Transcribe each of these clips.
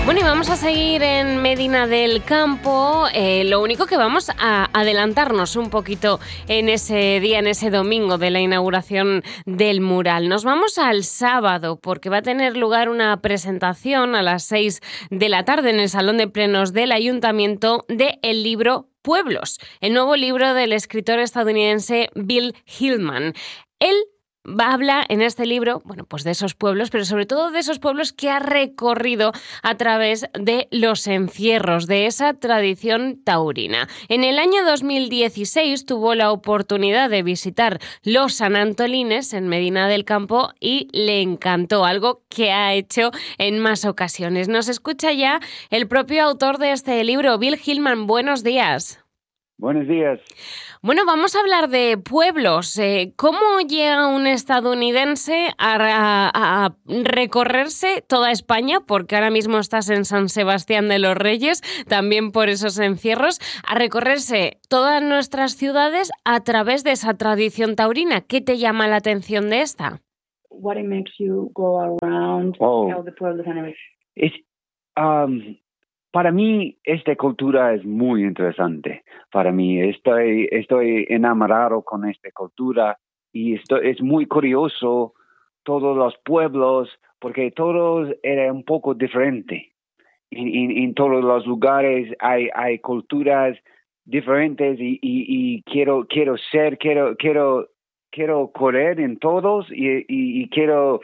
Bueno, y vamos a seguir en Medina del Campo. Lo único que vamos a adelantarnos un poquito en ese día, en ese domingo de la inauguración del mural. Nos vamos al sábado porque va a tener lugar una presentación a las 6 de la tarde en el Salón de Plenos del Ayuntamiento de el libro Pueblos, el nuevo libro del escritor estadounidense Bill Hillman. Él habla en este libro, bueno, pues de esos pueblos, pero sobre todo de esos pueblos que ha recorrido a través de los encierros, de esa tradición taurina. En el año 2016 tuvo la oportunidad de visitar los San Antolines en Medina del Campo y le encantó, algo que ha hecho en más ocasiones. Nos escucha ya el propio autor de este libro, Bill Hillman. Buenos días. Buenos días. Bueno, vamos a hablar de pueblos. ¿Cómo llega un estadounidense a recorrerse toda España? Porque ahora mismo estás en San Sebastián de los Reyes, también por esos encierros, a recorrerse todas nuestras ciudades a través de esa tradición taurina. ¿Qué te llama la atención de esta? What it makes you go around all the pueblos and everything? Para mí, esta cultura es muy interesante. Para mí, estoy enamorado con esta cultura y es muy curioso todos los pueblos, porque todos eran un poco diferentes. En todos los lugares hay culturas diferentes y quiero correr en todos y quiero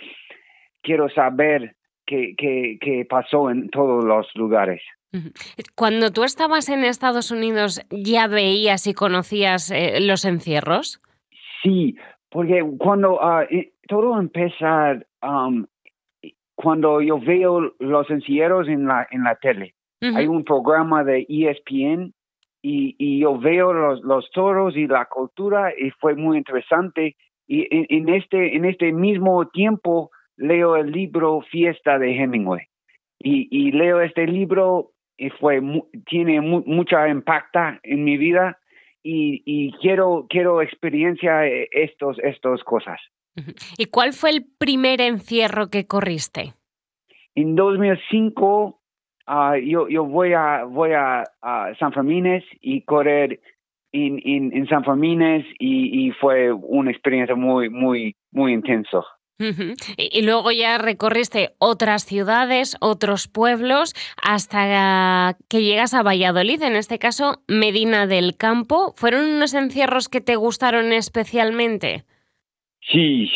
saber qué pasó en todos los lugares. Cuando tú estabas en Estados Unidos, ¿ya veías y conocías los encierros? Sí, porque cuando todo empieza, cuando yo veo los encierros en la tele, hay un programa de ESPN y yo veo los toros y la cultura y fue muy interesante. Y en este mismo tiempo leo el libro Fiesta de Hemingway y leo este libro y tiene mucha impacto en mi vida y quiero experienciar estas cosas. ¿Y cuál fue el primer encierro que corriste? En 2005 yo voy a San Fermín y correr en San Fermín y fue una experiencia muy intensa. Y luego ya recorriste otras ciudades, otros pueblos, hasta que llegas a Valladolid, en este caso Medina del Campo. ¿Fueron unos encierros que te gustaron especialmente? Sí.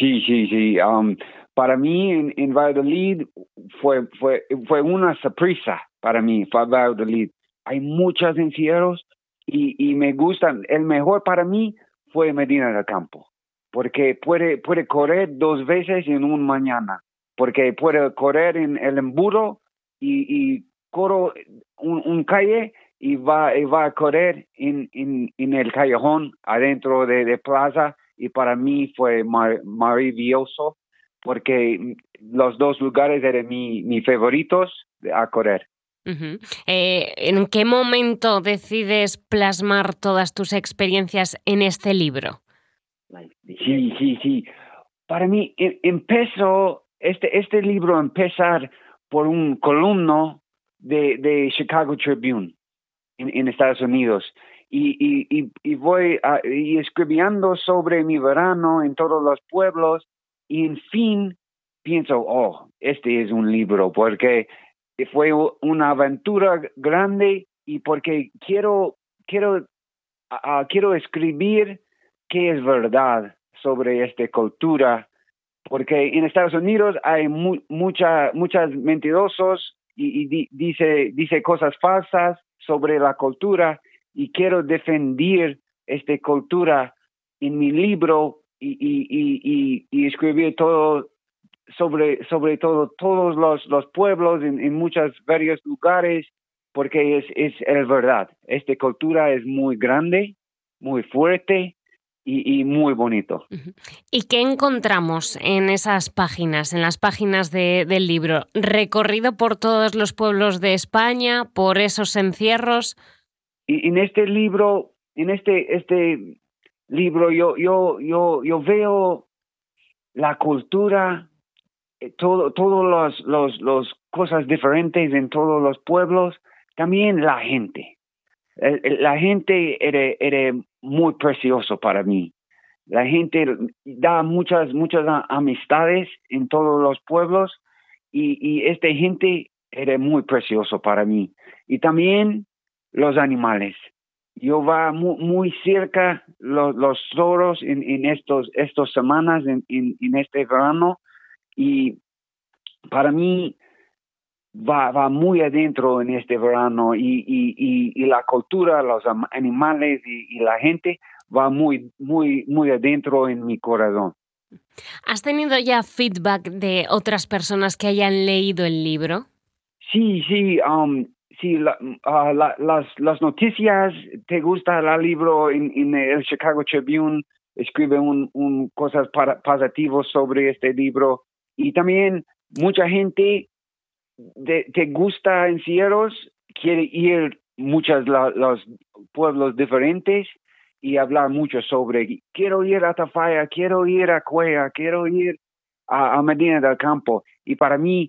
Para mí en Valladolid fue una sorpresa para mí, Valladolid. Hay muchos encierros y me gustan. El mejor para mí fue Medina del Campo, porque puede correr 2 veces en una mañana, porque puede correr en el embudo y corro un calle y va a correr en el callejón adentro de plaza, y para mí fue maravilloso porque los 2 lugares eran mis favoritos a correr. ¿En qué momento decides plasmar todas tus experiencias en este libro? Sí. Para mí empezó este libro empezar por un columno de Chicago Tribune en Estados Unidos y voy escribiendo sobre mi verano en todos los pueblos y en fin pienso, este es un libro porque fue una aventura grande y porque quiero escribir qué es verdad sobre esta cultura, porque en Estados Unidos hay muchas mentirosos y dice cosas falsas sobre la cultura, y quiero defender esta cultura en mi libro y escribir todo sobre todo todos los pueblos en muchos varios lugares, porque es la verdad. Esta cultura es muy grande, muy fuerte y muy bonito. ¿Y qué encontramos en esas páginas, en las páginas del libro? ¿Recorrido por todos los pueblos de España, por esos encierros? Y en este libro, yo veo la cultura, todos los cosas diferentes en todos los pueblos. También la gente. La gente era muy precioso para mí. La gente da muchas amistades en todos los pueblos y esta gente era muy precioso para mí. Y también los animales. Yo va muy cerca los toros en estos semanas en este verano y para mí va muy adentro en este verano y la cultura, los animales y la gente va muy adentro en mi corazón. ¿Has tenido ya feedback de otras personas que hayan leído el libro? Sí, las noticias, ¿te gusta el libro en el Chicago Tribune? Escribe cosas positivas sobre este libro y también mucha gente te gusta encierros, quiere ir los pueblos diferentes y hablar mucho sobre, quiero ir a Tafalla, quiero ir a Cuella, quiero ir a Medina del Campo. Y para mí,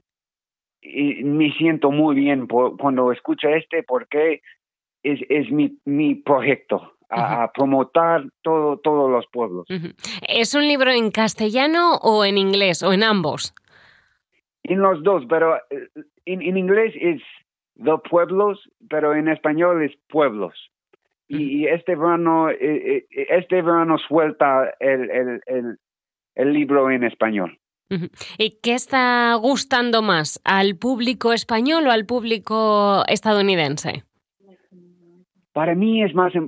me siento muy bien cuando escucho porque es mi proyecto, a promotar todos los pueblos. Uh-huh. ¿Es un libro en castellano o en inglés o en ambos? En los dos, pero en inglés es The Pueblos, pero en español es Pueblos. Y este verano suelta el libro en español. Uh-huh. ¿Y qué está gustando más, al público español o al público estadounidense? Para mí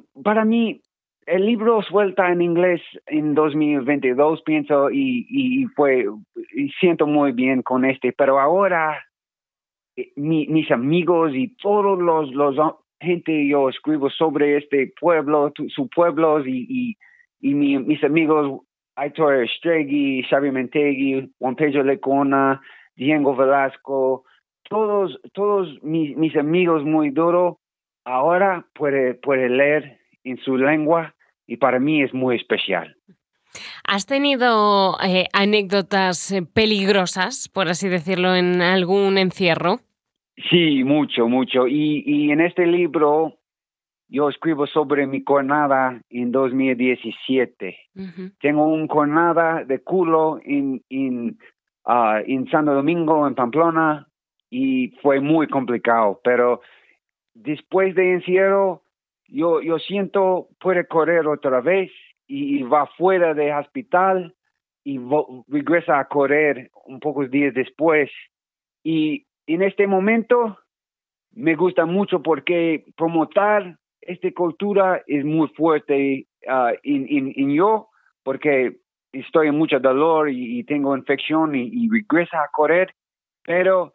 el libro suelta en inglés en 2022, pienso, y siento muy bien con pero ahora mis amigos y todos los gente yo escribo sobre este pueblo, sus pueblos y mis amigos Aitor Estregui, Xavi Mentegui, Juan Pedro Lecona, Diego Velasco, todos mis amigos muy duro, ahora puede leer en su lengua y para mí es muy especial. ¿Has tenido anécdotas peligrosas, por así decirlo, en algún encierro? Sí, mucho. Y en este libro yo escribo sobre mi jornada en 2017. Uh-huh. Tengo una jornada de culo en Santo Domingo, en Pamplona, y fue muy complicado. Pero después de encierro, yo siento puede correr otra vez y va fuera del hospital y regresa a correr un pocos días después. Y en este momento me gusta mucho porque promotar esta cultura es muy fuerte en yo, porque estoy en mucho dolor y tengo infección y regresa a correr, pero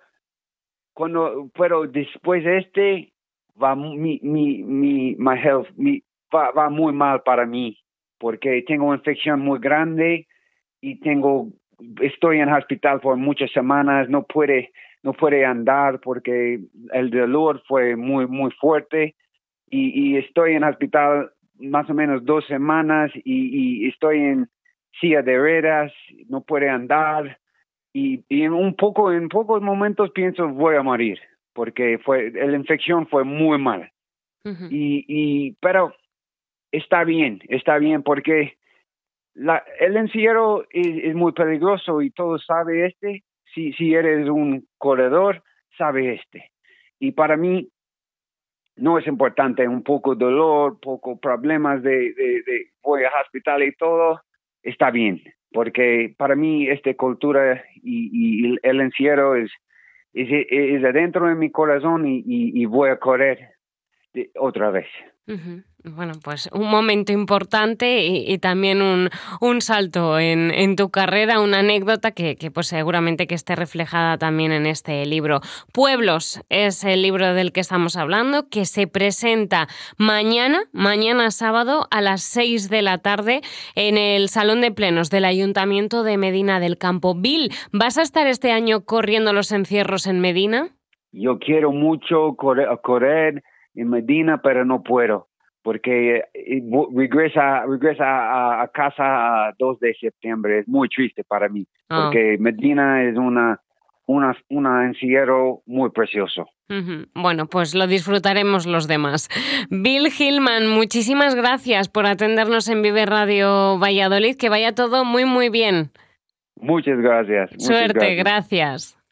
después de va my health va muy mal para mí porque tengo una infección muy grande y estoy en el hospital por muchas semanas, no puede andar porque el dolor fue muy fuerte y estoy en el hospital más o menos 2 semanas y estoy en silla de ruedas, no puede andar y en pocos momentos pienso voy a morir porque la infección fue muy mal. Uh-huh. Pero está bien porque el encierro es muy peligroso y todos saben si eres un corredor, sabe y para mí no es importante un poco dolor, poco problemas de voy al hospital y todo, está bien, porque para mí esta cultura y el encierro es adentro de mi corazón y voy a correr otra vez. Uh-huh. Bueno, pues un momento importante y también un salto en tu carrera, una anécdota que pues seguramente que esté reflejada también en este libro. Pueblos es el libro del que estamos hablando, que se presenta mañana sábado a las 6 de la tarde en el Salón de Plenos del Ayuntamiento de Medina del Campo. Bill, ¿vas a estar este año corriendo los encierros en Medina? Yo quiero mucho correr en Medina, pero no puedo, porque regresa a casa a 2 de septiembre. Es muy triste para mí, porque Medina es una un encierro muy precioso. Bueno, pues lo disfrutaremos los demás. Bill Hillman, muchísimas gracias por atendernos en Vive Radio Valladolid. Que vaya todo muy, muy bien. Muchas gracias. Suerte, gracias.